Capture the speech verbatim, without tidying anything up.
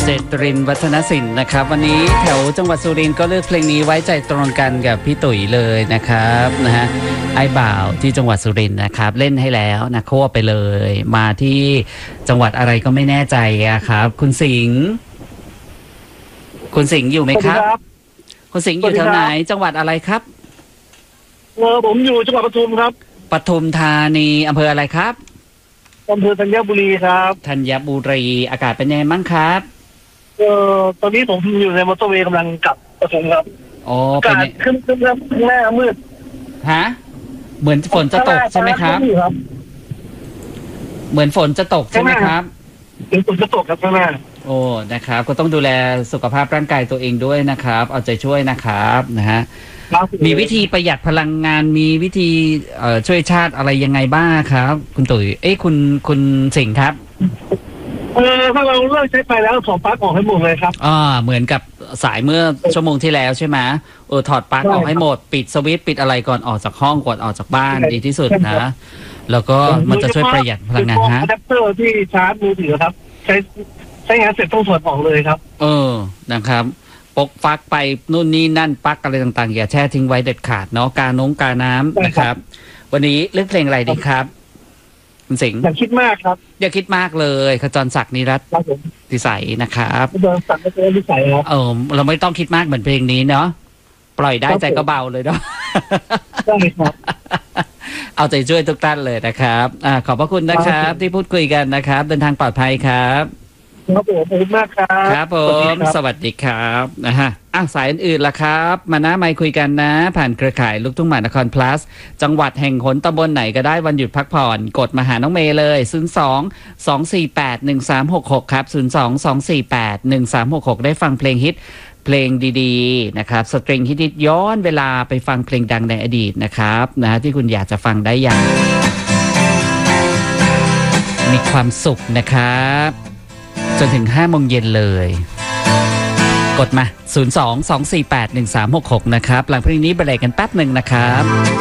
ตรินทร์วัฒนศิลป์นะครับวันนี้แถวจังหวัดสุรินทร์ก็เลือกเพลงนี้ไว้ใจตรงกันกับพี่ตุ๋ยเลยนะครับนะฮะไอ้บ่าวที่จังหวัดสุรินทร์นะครับเล่นให้แล้วนะควบไปเลยมาที่จังหวัดอะไรก็ไม่แน่ใจอะครับคุณสิงห์คุณสิงห์อยู่ไหมครับคุณสิงห์อยู่แถวไหนจังหวัดอะไรครับเออผมอยู่จังหวัดปทุมครับปทุมธานีอำเภออะไรครับอำเภอธัญบุรีครับธัญบุรีอากาศเป็นยังไงบ้างครับเออตอนนี้ผมอยู่ในมอเตอร์เวย์กำลังกลับปทุมครับโอ้อากาศขึ้นขึ้นครับข้างหน้ามืดฮะเหมือนฝนจะตกใช่ไหมครับเหมือนฝนจะตกใช่ไหมครับเหมือนฝนจะตกครับข้างหน้าโอ้นะครับก็ต้องดูแลสุขภาพร่างกายตัวเองด้วยนะครับเอาใจช่วยนะครับนะฮะมีวิธีประหยัดพลังงานมีวิธีเอ่อช่วยชาติอะไรยังไงบ้างครับคุณตุ๋ยเอ้ยคุณคุณสิงห์ครับเออถ้าเราเลิกใช้ไปแล้วถอดปลั๊กออกให้หมดเลยครับอ่าเหมือนกับสายเมื่อชั่วโมงที่แล้วใช่ไหมเออถอดปลั๊กออกให้หมดปิดสวิตช์ปิดอะไรก่อนออกจากห้องก่อนออกจากบ้านดีที่สุดนะแล้วก็มันจะช่วยประหยัดพลังงานฮะอะแดปเตอร์ที่ชาร์จมือถือครับใช้ใช้งานเสร็จต้องถอดออกเลยครับเออนะครับปกปลั๊กไปนู่นนี่นั่นปลั๊กอะไรต่างๆอย่าแช่ทิ้งไว้เด็ดขาดเนาะกาน้องกาน้ำนะครับวันนี้เลือกเพลงอะไรดีครับคุณสิงห์อย่าคิดมากครับอย่าคิดมากเลยขจรศักดิ์นิรัตน์ดิสัยนะครับขจรศักดิ์นิสัยครับเออเราไม่ต้องคิดมากเหมือนเพลงนี้เนาะปล่อยได้ใจก็เบาเลยเนาะใช่ครับเอาใจช่วยทุกท่านเลยนะครับอ่าขอบพระคุณนะครับที่พูดคุยกันนะครับเดินทางปลอดภัยครับครับผมขอบคุณมากครับครับผมสวัสดีครับนะฮะอ่ะสายอื่นๆล่ะครับมานะไม่คุยกันนะผ่านเครือข่ายลูกทุ่งมหานคร plus จังหวัดแห่งหนตำบลไหนก็ได้วันหยุดพักผ่อนกดมาหาน้องเมย์เลยศูนย์ สอง สอง สี่ แปด หนึ่ง สาม หก หกครับศูนย์ สอง สอง สี่ แปด หนึ่ง สาม หก หกได้ฟังเพลงฮิตเพลงดีๆนะครับสตริงฮิตๆย้อนเวลาไปฟังเพลงดังในอดีตนะครับนะที่คุณอยากจะฟังได้อย่างมีความสุขนะครับจนถึงห้าโมงเย็นเลยกดมาศูนย์ สอง สอง สี่ แปด หนึ่ง สาม หก หกนะครับหลังเพลงนี้เบรกกันแป๊บหนึ่งนะครับ